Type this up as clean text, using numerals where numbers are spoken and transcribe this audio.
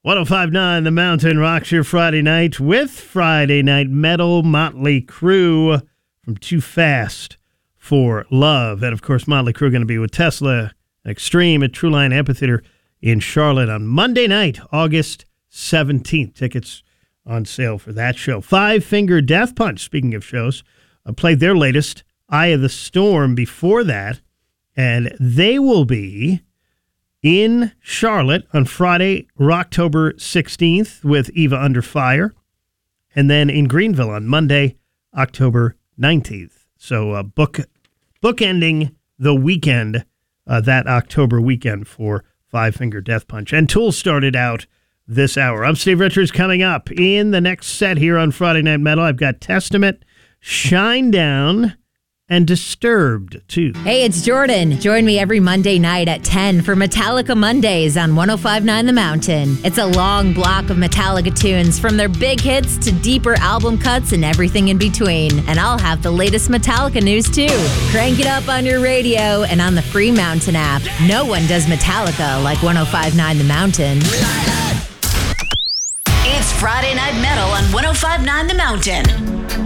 105.9 The Mountain rocks your Friday night with Friday Night Metal, Motley Crue from Too Fast for Love. And, of course, Motley Crue going to be with Tesla Extreme at True Line Amphitheater in Charlotte on Monday night, August 17th. Tickets on sale for that show. Five Finger Death Punch, speaking of shows, played their latest, Eye of the Storm, before that. And they will be in Charlotte on Friday, October 16th with Eva Under Fire, and then in Greenville on Monday, October 19th. So bookending the weekend, that October weekend for Five Finger Death Punch. And Tool started out this hour. I'm Steve Richards. Coming up in the next set here on Friday Night Metal, I've got Testament, Shinedown, and Disturbed, too. Hey, it's Jordan. Join me every Monday night at 10 for Metallica Mondays on 105.9 The Mountain. It's a long block of Metallica tunes, from their big hits to deeper album cuts and everything in between. And I'll have the latest Metallica news, too. Crank it up on your radio and on the free Mountain app. No one does Metallica like 105.9 The Mountain. It's Friday Night Metal on 105.9 The Mountain.